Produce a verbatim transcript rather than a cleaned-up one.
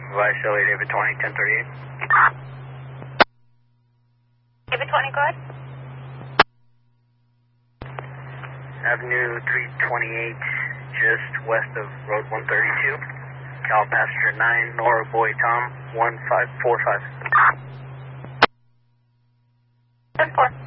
Vice Shelley, David twenty, ten thirty-eight. David twenty, go ahead. Avenue three twenty-eight, just west of Road one thirty-two. Cal Passenger nine, Nora Boy Tom, one five four five. ten four.